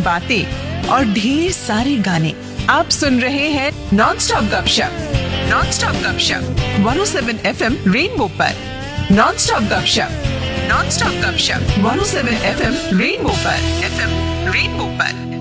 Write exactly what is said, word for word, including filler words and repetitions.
बातें और ढेर सारे गाने। आप सुन रहे हैं नॉन स्टॉप गपशप, नॉन स्टॉप गपशप एक सौ सात एफ एम रेनबो पर। नॉन स्टॉप गपशप, नॉन स्टॉप गपशप एक सौ सात एफ एम रेनबो पर, एफ एम रेनबो पर।